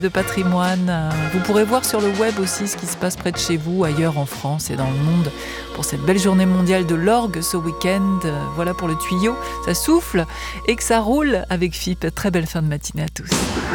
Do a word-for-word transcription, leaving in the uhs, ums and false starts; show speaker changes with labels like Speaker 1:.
Speaker 1: de patrimoine. Vous pourrez voir sur le web aussi ce qui se passe près de chez vous, ailleurs en France et dans le monde, pour cette belle journée mondiale de l'orgue ce week-end. Voilà pour le tuyau, ça souffle et que ça roule avec F I P. Très belle fin de matinée à tous.